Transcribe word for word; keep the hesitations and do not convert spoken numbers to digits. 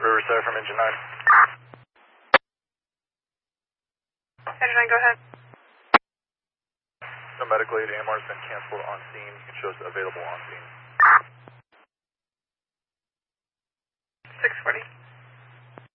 Riverside from Engine nine. Engine nine, go ahead. No medical aid, A M R has been canceled on scene. You can show us available on scene. six forty.